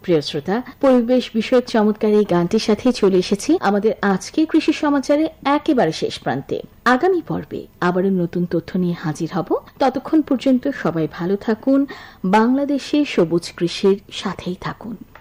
প্রিয় শ্রোতা, পরিবেশ বিষয়ক চমৎকার এই গানটির সাথে চলে এসেছি আমাদের আজকের কৃষি সমাচারে একেবারে শেষ প্রান্তে। আগামী পর্বে আবারও নতুন তথ্য নিয়ে হাজির হব। ততক্ষণ পর্যন্ত সবাই ভালো থাকুন, বাংলাদেশে সবুজ কৃষির সাথেই থাকুন।